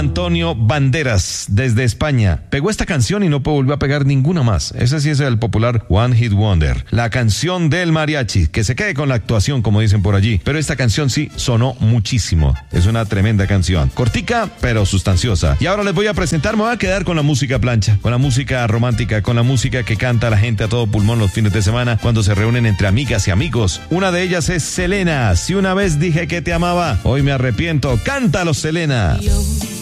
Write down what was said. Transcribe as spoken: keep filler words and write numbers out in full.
Antonio Banderas, desde España. Pegó esta canción y no volvió a pegar ninguna más. Ese sí es el popular One Hit Wonder. La canción del mariachi, que se quede con la actuación, como dicen por allí. Pero esta canción sí sonó muchísimo. Es una tremenda canción. Cortica, pero sustanciosa. Y ahora les voy a presentar, me voy a quedar con la música plancha, con la música romántica, con la música que canta la gente a todo pulmón los fines de semana cuando se reúnen entre amigas y amigos. Una de ellas es Selena. Si una vez dije que te amaba, hoy me arrepiento. Cántalo, Selena.